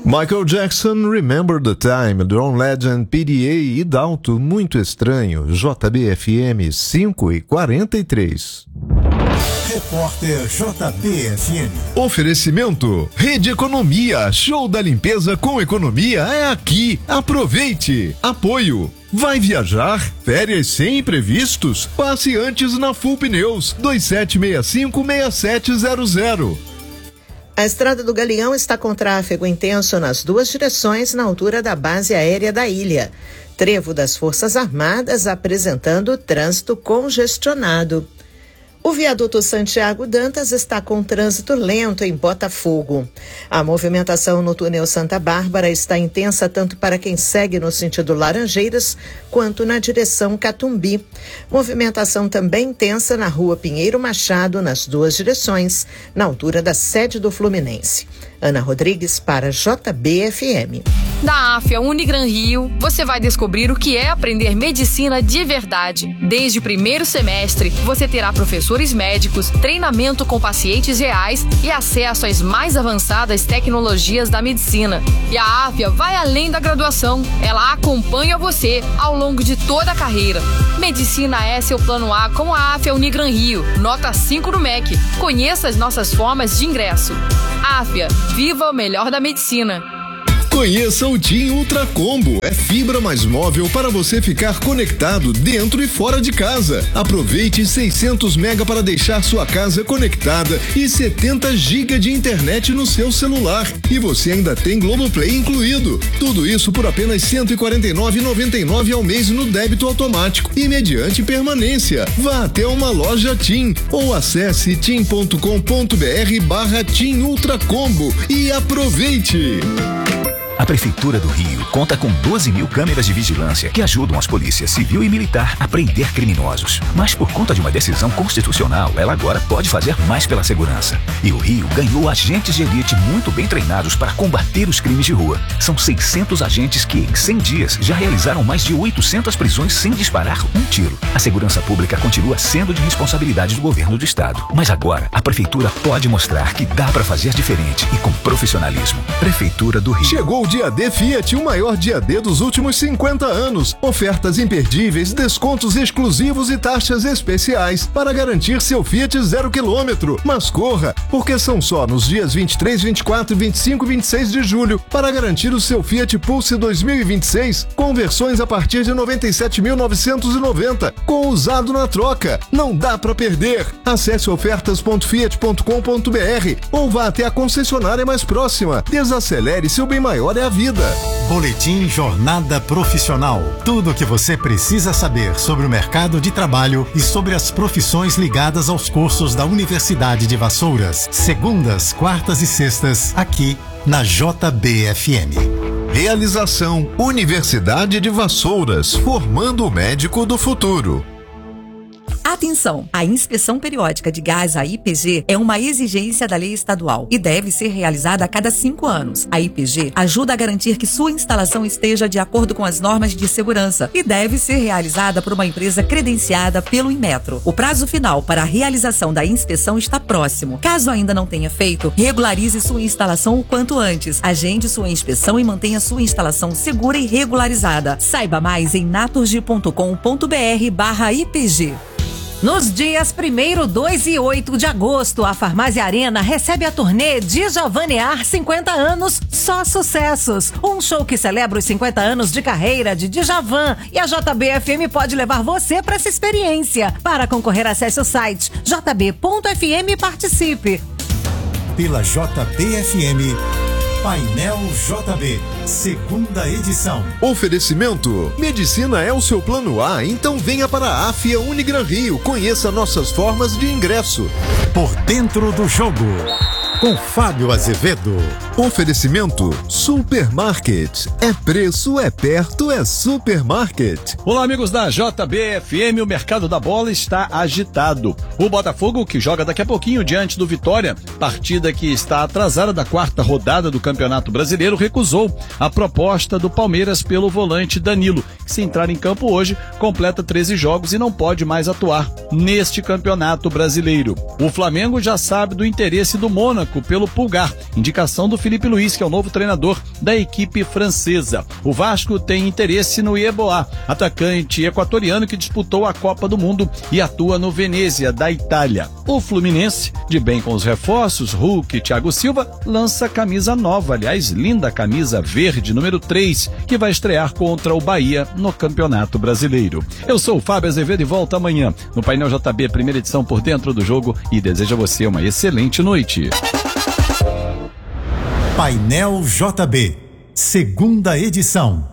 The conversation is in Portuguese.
Michael Jackson, Remember the Time, John Legend, PDA e Dalto, Muito Estranho, JBFM 5:43. Repórter JBFM. Oferecimento, Rede Economia, show da limpeza com economia é aqui, aproveite. Apoio, vai viajar? Férias sem imprevistos? Passe antes na Full Pneus, 2765-6700. A Estrada do Galeão está com tráfego intenso nas duas direções na altura da base aérea da ilha. Trevo das Forças Armadas apresentando trânsito congestionado. O viaduto Santiago Dantas está com trânsito lento em Botafogo. A movimentação no túnel Santa Bárbara está intensa tanto para quem segue no sentido Laranjeiras quanto na direção Catumbi. Movimentação também intensa na rua Pinheiro Machado, nas duas direções, na altura da sede do Fluminense. Ana Rodrigues para JBFM. Da AFIA Unigran Rio, você vai descobrir o que é aprender medicina de verdade. Desde o primeiro semestre, você terá professores médicos, treinamento com pacientes reais e acesso às mais avançadas tecnologias da medicina. E a AFIA vai além da graduação. Ela acompanha você ao longo de toda a carreira. Medicina é seu plano A com a AFIA Unigran Rio. Nota 5 no MEC. Conheça as nossas formas de ingresso. AFIA, viva o melhor da medicina. Conheça o TIM Ultra Combo. É fibra mais móvel para você ficar conectado dentro e fora de casa. Aproveite 600 mega para deixar sua casa conectada e 70 GB de internet no seu celular. E você ainda tem Globoplay incluído. Tudo isso por apenas R$ 149,99 ao mês no débito automático e mediante permanência. Vá até uma loja TIM ou acesse tim.com.br/TIM Ultra Combo e aproveite. A Prefeitura do Rio conta com 12 mil câmeras de vigilância que ajudam as polícias civil e militar a prender criminosos. Mas por conta de uma decisão constitucional, ela agora pode fazer mais pela segurança. E o Rio ganhou agentes de elite muito bem treinados para combater os crimes de rua. São 600 agentes que, em 100 dias, já realizaram mais de 800 prisões sem disparar um tiro. A segurança pública continua sendo de responsabilidade do governo do estado. Mas agora, a Prefeitura pode mostrar que dá para fazer diferente e com profissionalismo. Prefeitura do Rio. Chegou o Dia D Fiat, o maior dia D dos últimos 50 anos. Ofertas imperdíveis, descontos exclusivos e taxas especiais para garantir seu Fiat 0 km. Mas corra, porque são só nos dias 23, 24, 25 e 26 de julho para garantir o seu Fiat Pulse 2026 com versões a partir de 97.990 com usado na troca. Não dá para perder. Acesse ofertas.fiat.com.br ou vá até a concessionária mais próxima. Desacelere, seu bem maior é a vida. Boletim Jornada Profissional. Tudo o que você precisa saber sobre o mercado de trabalho e sobre as profissões ligadas aos cursos da Universidade de Vassouras. Segundas, quartas e sextas, aqui na JBFM. Realização Universidade de Vassouras, formando o médico do futuro. Atenção! A inspeção periódica de gás, a IPG, é uma exigência da lei estadual e deve ser realizada a cada 5 anos. A IPG ajuda a garantir que sua instalação esteja de acordo com as normas de segurança e deve ser realizada por uma empresa credenciada pelo Inmetro. O prazo final para a realização da inspeção está próximo. Caso ainda não tenha feito, regularize sua instalação o quanto antes. Agende sua inspeção e mantenha sua instalação segura e regularizada. Saiba mais em naturgy.com.br/IPG. Nos dias 1º, 2 e 8 de agosto, a Farmácia Arena recebe a turnê Djavanear 50 anos, só sucessos. Um show que celebra os 50 anos de carreira de Djavan e a JBFM pode levar você para essa experiência. Para concorrer, acesse o site jb.fm e participe. Pela JBFM, Painel JB, segunda edição. Oferecimento: medicina é o seu plano A, então venha para a AFIA Unigran Rio. Conheça nossas formas de ingresso. Por dentro do jogo, com Fábio Azevedo. Oferecimento: Supermarket. É preço, é perto, é Supermarket. Olá, amigos da JBFM. O mercado da bola está agitado. O Botafogo, que joga daqui a pouquinho diante do Vitória, partida que está atrasada da 4ª rodada do Campeonato Brasileiro, recusou a proposta do Palmeiras pelo volante Danilo, que, se entrar em campo hoje, completa 13 jogos e não pode mais atuar neste Campeonato Brasileiro. O Flamengo já sabe do interesse do Mônaco Vasco pelo Pulgar, indicação do Felipe Luiz, que é o novo treinador da equipe francesa. O Vasco tem interesse no Yeboah, atacante equatoriano que disputou a Copa do Mundo e atua no Venezia, da Itália. O Fluminense, de bem com os reforços, Hulk e Thiago Silva, lança camisa nova, aliás, linda camisa verde, número 3, que vai estrear contra o Bahia no Campeonato Brasileiro. Eu sou o Fábio Azevedo e volto amanhã no Painel JB, primeira edição Por Dentro do Jogo, e desejo a você uma excelente noite. Painel JB, segunda edição.